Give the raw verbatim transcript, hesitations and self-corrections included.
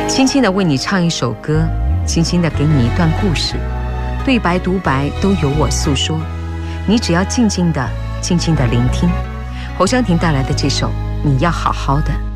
轻轻地为你唱一首歌，轻轻地给你一段故事，对白独白都由我诉说，你只要静静地静静地聆听。侯湘婷带来的这首《你要好好的》。